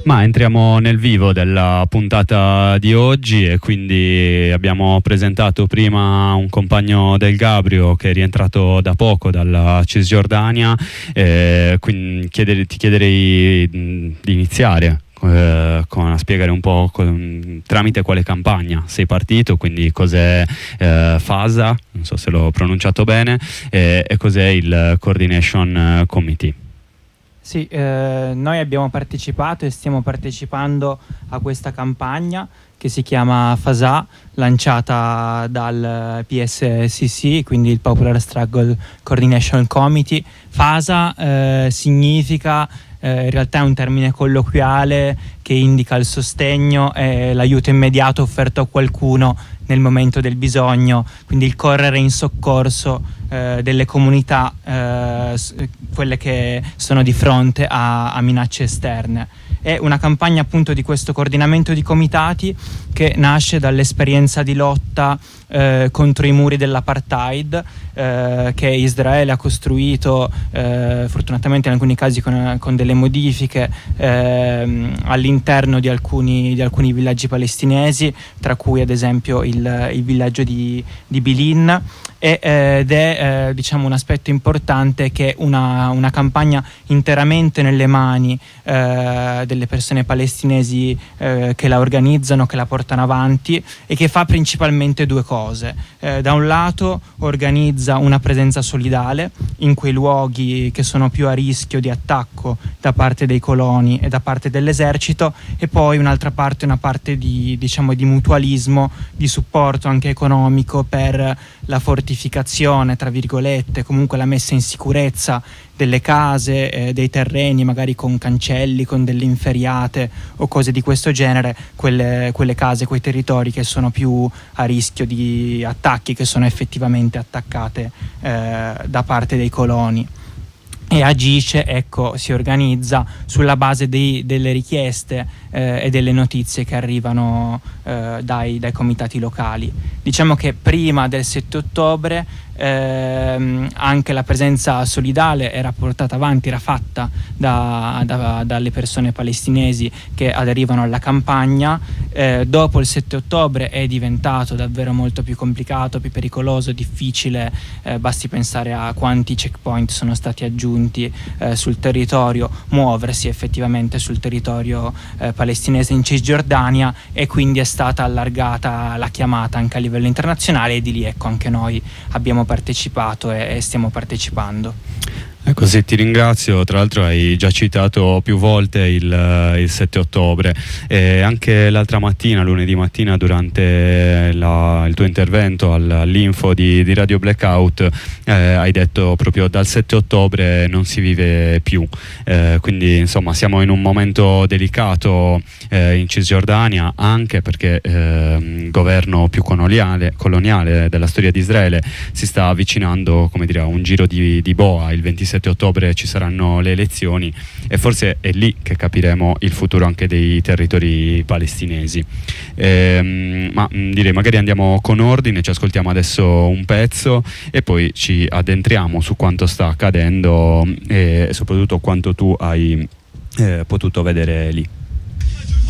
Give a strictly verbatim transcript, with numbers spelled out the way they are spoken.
Ma entriamo nel vivo della puntata di oggi e quindi abbiamo presentato prima un compagno del Gabrio che è rientrato da poco dalla Cisgiordania, eh, quindi chiedere, ti chiederei mh, di iniziare eh, con, a spiegare un po' con, tramite quale campagna sei partito, quindi cos'è eh, FASA, non so se l'ho pronunciato bene, eh, e cos'è il Coordination Committee. Sì, eh, noi abbiamo partecipato e stiamo partecipando a questa campagna che si chiama FASA, lanciata dal P S C C, quindi il Popular Struggle Coordination Committee. FASA eh, significa, eh, in realtà è un termine colloquiale che indica il sostegno e l'aiuto immediato offerto a qualcuno nel momento del bisogno, quindi il correre in soccorso eh, delle comunità, eh, quelle che sono di fronte a, a minacce esterne. È una campagna appunto di questo coordinamento di comitati che nasce dall'esperienza di lotta eh, contro i muri dell'apartheid eh, che Israele ha costruito, eh, fortunatamente in alcuni casi con, con delle modifiche eh, all'interno di alcuni, di alcuni villaggi palestinesi, tra cui ad esempio il, il villaggio di, di Bilin. Ed è eh, diciamo un aspetto importante che una, una campagna interamente nelle mani eh, delle persone palestinesi eh, che la organizzano, che la portano avanti, e che fa principalmente due cose. Eh, da un lato organizza una presenza solidale in quei luoghi che sono più a rischio di attacco da parte dei coloni e da parte dell'esercito, e poi un'altra parte, una parte di, diciamo, di mutualismo, di supporto anche economico per la fortificazione, tra virgolette, comunque la messa in sicurezza delle case, eh, dei terreni, magari con cancelli, con delle inferriate o cose di questo genere, quelle, quelle case, quei territori che sono più a rischio di attacchi, che sono effettivamente attaccate eh, da parte dei coloni. E agisce, ecco, si organizza sulla base dei, delle richieste eh, e delle notizie che arrivano eh, dai, dai comitati locali. Diciamo che prima del sette ottobre ehm, anche la presenza solidale era portata avanti, era fatta da, da, dalle persone palestinesi che aderivano alla campagna. Eh, dopo il sette ottobre è diventato davvero molto più complicato, più pericoloso, difficile, eh, basti pensare a quanti checkpoint sono stati aggiunti Eh, sul territorio, muoversi effettivamente sul territorio eh, palestinese in Cisgiordania, e quindi è stata allargata la chiamata anche a livello internazionale, e di lì ecco anche noi abbiamo partecipato e, e stiamo partecipando. Ecco, sì, ti ringrazio. Tra l'altro hai già citato più volte il, il sette ottobre, e anche l'altra mattina, lunedì mattina, durante la, il tuo intervento all, all'info di, di Radio Blackout, eh, hai detto proprio dal sette ottobre non si vive più, eh, quindi insomma siamo in un momento delicato eh, in Cisgiordania, anche perché eh, il governo più coloniale, coloniale della storia di Israele si sta avvicinando, come dire, a un giro di, di boa. Il ventisette ottobre ci saranno le elezioni e forse è lì che capiremo il futuro anche dei territori palestinesi. Ehm, ma mh, direi magari andiamo con ordine, ci ascoltiamo adesso un pezzo e poi ci addentriamo su quanto sta accadendo e soprattutto quanto tu hai eh, potuto vedere lì.